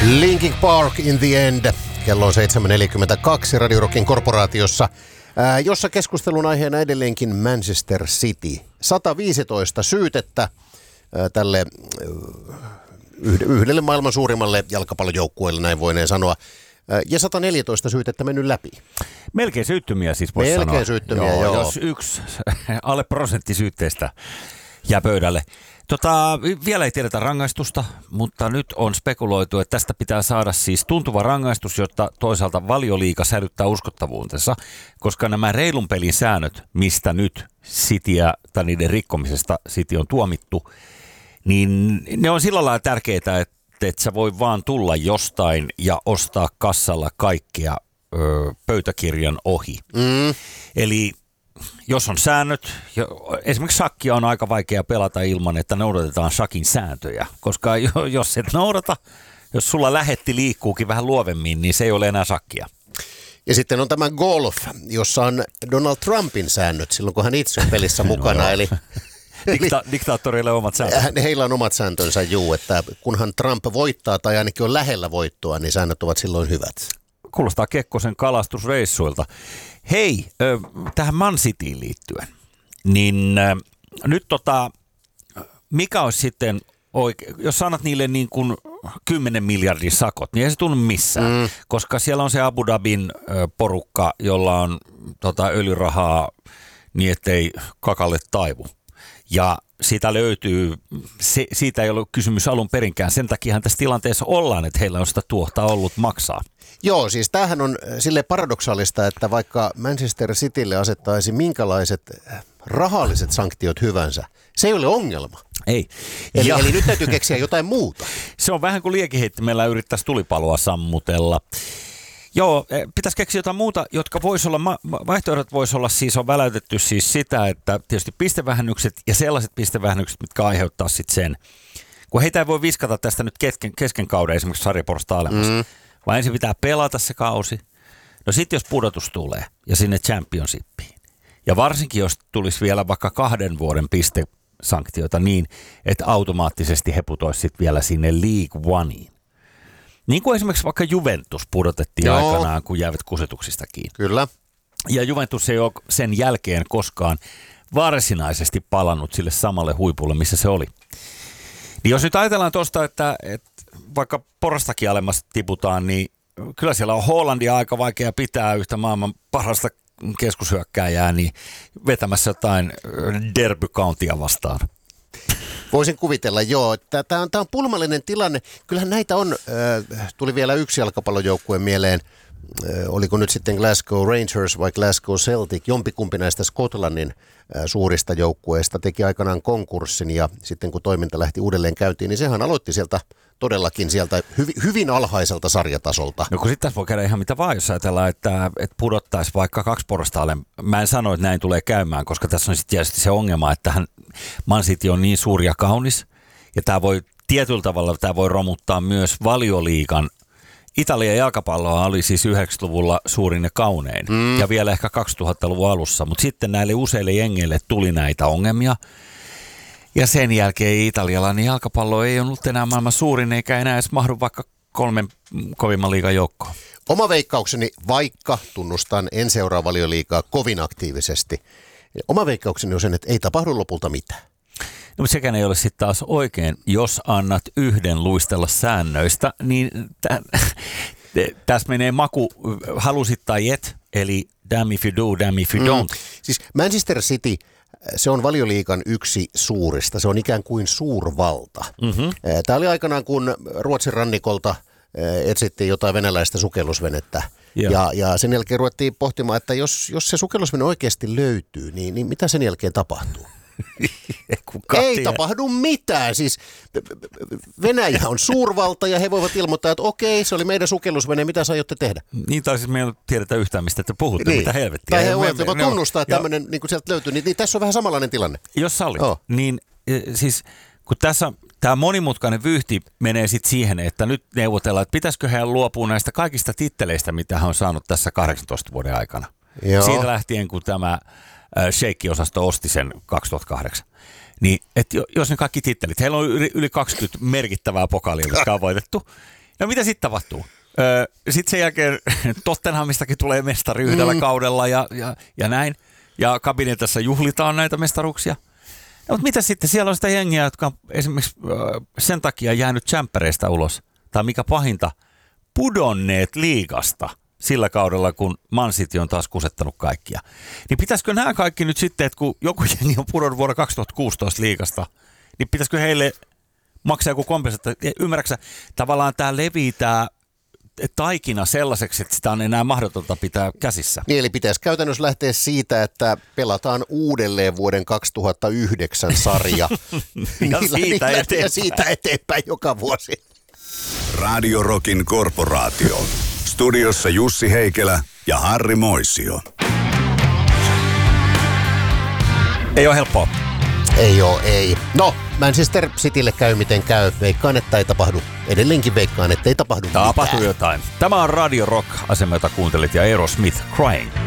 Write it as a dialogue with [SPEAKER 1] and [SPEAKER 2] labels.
[SPEAKER 1] Linkin Park in the End. Kello on 7.42 Radio Rockin korporaatiossa, jossa keskustelun aiheena edelleenkin Manchester City. 115 syytettä tälle yhdelle maailman suurimmalle jalkapallojoukkueelle, näin voineen sanoa. Ja 114 syytettä mennyt läpi.
[SPEAKER 2] Melkein syyttömiä siis voisi sanoa.
[SPEAKER 1] Melkein syyttömiä, joo.
[SPEAKER 2] Jos yksi alle prosentti syytteistä jää pöydälle. Vielä ei tiedetä rangaistusta, mutta nyt on spekuloitu, että tästä pitää saada siis tuntuva rangaistus, jotta toisaalta Valioliiga säilyttää uskottavuutensa, koska nämä reilun pelin säännöt, mistä nyt Cityä tai niiden rikkomisesta City on tuomittu, niin ne on sillä lailla tärkeitä, että et sä voi vaan tulla jostain ja ostaa kassalla kaikkea pöytäkirjan ohi. Eli jos on säännöt, esimerkiksi shakkia on aika vaikea pelata ilman, että noudatetaan shakin sääntöjä, koska jos et noudata, jos sulla lähetti liikkuukin vähän luovemmin, niin se ei ole enää shakkia.
[SPEAKER 1] Ja sitten on tämä golf, jossa on Donald Trumpin säännöt silloin, kun hän itse on pelissä mukana, eli
[SPEAKER 2] diktaattoreille omat sääntöt.
[SPEAKER 1] Heillä on omat sääntönsä, että kunhan Trump voittaa tai ainakin on lähellä voittoa, niin säännöt ovat silloin hyvät.
[SPEAKER 2] Kuulostaa Kekkosen kalastusreissuilta. Hei, tähän Man Cityin liittyen, niin nyt mikä olisi sitten jos sanat niille niin kuin 10 miljardin sakot, niin ei se tunnu missään, koska siellä on se Abu Dhabin porukka, jolla on öljyrahaa niin, ettei kakalle taivu. Ja siitä löytyy, siitä ei ole kysymys alun perinkään, sen takiahan tässä tilanteessa ollaan, että heillä on sitä tuohta ollut maksaa.
[SPEAKER 1] Joo, siis tämähän on silleen paradoksaalista, että vaikka Manchester Citylle asettaisi minkälaiset rahalliset sanktiot hyvänsä, se ei ole ongelma.
[SPEAKER 2] Ei.
[SPEAKER 1] Eli nyt täytyy keksiä jotain muuta.
[SPEAKER 2] Se on vähän kuin liekiheittimellä yrittäisi tulipaloa sammutella. Joo, pitäisi keksiä jotain muuta, jotka voisi olla, vaihtoehdot voisi olla siis, on väläytetty siis sitä, että tietysti pistevähennykset ja sellaiset pistevähennykset, mitkä aiheuttaa sitten sen, kun heitä ei voi viskata tästä nyt kesken kauden esimerkiksi sarjaporstailemassa, vaan ensin pitää pelata se kausi. No sitten jos pudotus tulee ja sinne championshipiin, ja varsinkin jos tulisi vielä vaikka 2 vuoden pistesanktioita niin, että automaattisesti he putoisivat vielä sinne League Oneiin. Niin kuin esimerkiksi vaikka Juventus pudotettiin aikanaan, kun jäivät kusetuksistakin.
[SPEAKER 1] Kyllä.
[SPEAKER 2] Ja Juventus ei ole sen jälkeen koskaan varsinaisesti palannut sille samalle huipulle, missä se oli. Niin jos nyt ajatellaan tuosta, että vaikka porrastakin alemmas tiputaan, niin kyllä siellä on Hollandia aika vaikea pitää yhtä maailman parhaasta keskushyökkääjää, niin vetämässä jotain Derby Countia vastaan.
[SPEAKER 1] Voisin kuvitella, joo. Tämä on pulmallinen tilanne. Kyllähän näitä on, tuli vielä yksi jalkapallojoukkue mieleen, oliko nyt sitten Glasgow Rangers vai Glasgow Celtic, jompikumpi näistä Skotlannin suurista joukkueista teki aikanaan konkurssin ja sitten kun toiminta lähti uudelleen käyntiin, niin sehän aloitti todellakin sieltä hyvin alhaiselta sarjatasolta.
[SPEAKER 2] No kun sitten tässä voi käydä ihan mitä vaan, jos ajatellaan, että pudottaisi vaikka 2 porrasta alle. Mä en sano, että näin tulee käymään, koska tässä on sitten tietysti se ongelma, että Man City on niin suuri ja kaunis, ja tämä voi tietyllä tavalla romuttaa myös Valioliigan. Italian jalkapalloa oli siis 90-luvulla suurin ja kaunein, ja vielä ehkä 2000-luvun alussa, mutta sitten näille useille jengeille tuli näitä ongelmia. Ja sen jälkeen italialainen jalkapallo ei ollut enää maailman suurin, eikä enää edes mahdu vaikka 3 kovimman liigan joukkoon.
[SPEAKER 1] Oma veikkaukseni, vaikka tunnustan, en seuraa Valioliigaa kovin aktiivisesti. Oma veikkaukseni on sen, että ei tapahdu lopulta mitään.
[SPEAKER 2] No, mutta sekään ei ole sitten taas oikein. Jos annat yhden luistella säännöistä, niin tässä menee maku halusit tai et, eli damn if you do, damn if you don't.
[SPEAKER 1] Siis Manchester City, se on Valioliigan yksi suurista, se on ikään kuin suurvalta. Tämä oli aikanaan, kun Ruotsin rannikolta etsittiin jotain venäläistä sukellusvenettä. Ja sen jälkeen ruvettiin pohtimaan, että jos se sukellusvene oikeasti löytyy, niin mitä sen jälkeen tapahtuu? Ei tapahdu mitään. Siis Venäjä on suurvalta ja he voivat ilmoittaa, että okei, se oli meidän sukellusvene, mitä sä aiotte tehdä?
[SPEAKER 2] Niin, tai siis me ei tiedetä yhtään, mistä te puhutte,
[SPEAKER 1] niin.
[SPEAKER 2] Mitä helvettiä.
[SPEAKER 1] Tai he voivat tunnustaa, että tämmöinen niin sieltä löytyy, niin tässä on vähän samanlainen tilanne.
[SPEAKER 2] Jos sallit, niin siis kun tässä tämä monimutkainen vyyhti menee sitten siihen, että nyt neuvotellaan, että pitäisikö hän luopua näistä kaikista titteleistä, mitä hän on saanut tässä 18 vuoden aikana. Joo. Siitä lähtien, kun tämä Sheikki-osasto osti sen 2008. Niin, että jos ne kaikki tittelit, heillä on yli 20 merkittävää pokaalia, jotka on voitettu, No mitä sitten tapahtuu? Sitten sen jälkeen Tottenhamistakin tulee mestari yhdellä kaudella ja näin. Ja kabinetissa juhlitaan näitä mestaruuksia. No, mutta mitä sitten? Siellä on sitä jengiä, jotka on esimerkiksi sen takia jäänyt tsemppäreistä ulos. Tai mikä pahinta, pudonneet liigasta sillä kaudella, kun Man City on taas kusettanut kaikkia. Niin pitäisikö nämä kaikki nyt sitten, että kun joku jengi on pudonnut vuonna 2016 liigasta, niin pitäisikö heille maksaa joku kompensaatio? Ymmärräksä, tavallaan tämä levii tämä taikina sellaiseksi, että sitä on enää mahdotonta pitää käsissä.
[SPEAKER 1] Niin, eli pitäisi käytännössä lähteä siitä, että pelataan uudelleen vuoden 2009 sarja.
[SPEAKER 2] ja
[SPEAKER 1] siitä eteenpäin joka vuosi.
[SPEAKER 3] Radio Rockin korporaatio. Studiossa Jussi Heikelä ja Harri Moisio.
[SPEAKER 2] Ei ole helppoa.
[SPEAKER 1] Ei. No, Manchester Citylle käy miten käy. Veikkaan, että ei tapahdu. Edelleenkin veikkaan, että ei tapahdu mitään.
[SPEAKER 2] Tapahtuu jotain. Tämä on Radio Rock, asema, jota kuuntelit, ja Aerosmith Crying.